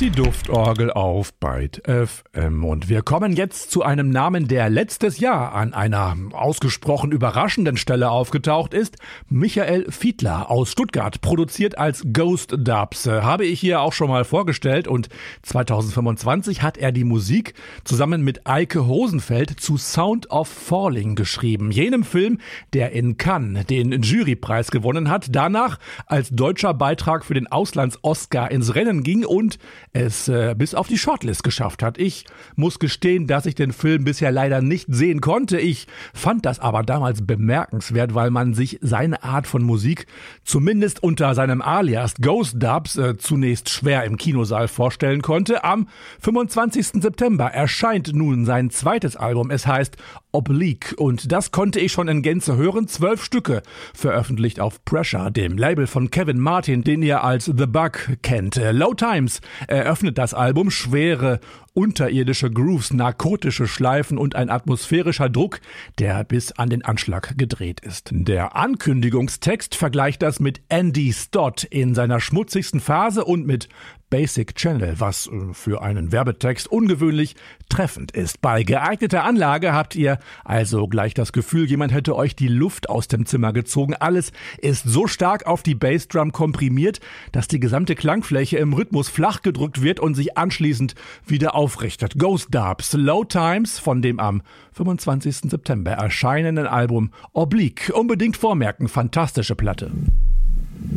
Die Duftorgel auf Byte FM. Und wir kommen jetzt zu einem Namen, der letztes Jahr an einer ausgesprochen überraschenden Stelle aufgetaucht ist. Michael Fiedler aus Stuttgart, produziert als Ghost Dubs. Habe ich hier auch schon mal vorgestellt, und 2025 hat er die Musik zusammen mit Eike Hosenfeld zu Sound of Falling geschrieben. Jenem Film, der in Cannes den Jurypreis gewonnen hat, danach als deutscher Beitrag für den Auslands-Oscar ins Rennen ging und es bis auf die Shortlist geschafft hat. Ich muss gestehen, dass ich den Film bisher leider nicht sehen konnte. Ich fand das aber damals bemerkenswert, weil man sich seine Art von Musik zumindest unter seinem Alias Ghost Dubs zunächst schwer im Kinosaal vorstellen konnte. Am 25. September erscheint nun sein zweites Album. Es heißt Oblique, und das konnte ich schon in Gänze hören. 12 Stücke, veröffentlicht auf Pressure, dem Label von Kevin Martin, den ihr als The Bug kennt. Low Times eröffnet das Album. Schwere, unterirdische Grooves, narkotische Schleifen und ein atmosphärischer Druck, der bis an den Anschlag gedreht ist. Der Ankündigungstext vergleicht das mit Andy Stott in seiner schmutzigsten Phase und mit Basic Channel, was für einen Werbetext ungewöhnlich treffend ist. Bei geeigneter Anlage habt ihr also gleich das Gefühl, jemand hätte euch die Luft aus dem Zimmer gezogen. Alles ist so stark auf die Bassdrum komprimiert, dass die gesamte Klangfläche im Rhythmus flach gedrückt wird und sich anschließend wieder aufrichtet. Ghost Dubs, Low Times von dem am 25. September erscheinenden Album Oblique. Unbedingt vormerken, fantastische Platte.